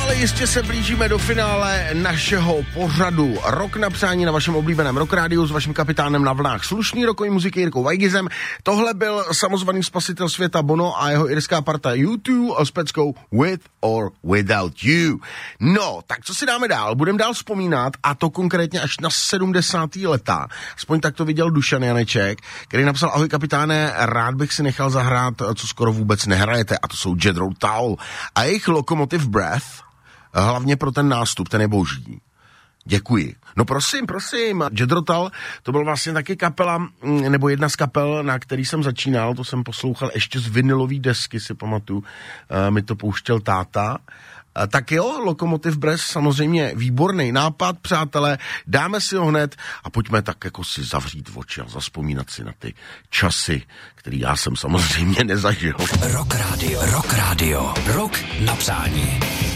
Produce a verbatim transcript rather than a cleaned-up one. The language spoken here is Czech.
Zcela jistě se blížíme do finále našeho pořadu Rok na přání na vašem oblíbeném Rock Rádiu s vaším kapitánem na vlnách slušný rokový muziky Jirkou Weigizem. Tohle byl samozvaný spasitel světa Bono a jeho irská parta U dva s peckou With or Without You. No, tak co si dáme dál? Budeme dál vzpomínat, a to konkrétně až na sedmdesátá leta. Aspoň tak to viděl Dušan Janeček, který napsal: ahoj kapitáne, rád bych si nechal zahrát, co skoro vůbec nehrajete, a to jsou Jethro Tull a jejich Locomotive Breath, hlavně pro ten nástup, ten je boží. Děkuji. No prosím, prosím. Jethro Tull, to byl vlastně taky kapela, nebo jedna z kapel, na který jsem začínal, to jsem poslouchal ještě z vinylový desky, si pamatuju, e, mi to pouštěl táta. E, tak jo, Locomotive Breath, samozřejmě výborný nápad, přátelé, dáme si ho hned a pojďme tak jako si zavřít oči a zazpomínat si na ty časy, který já jsem samozřejmě nezažil. Rock Radio, Rock Radio, Rock na přání.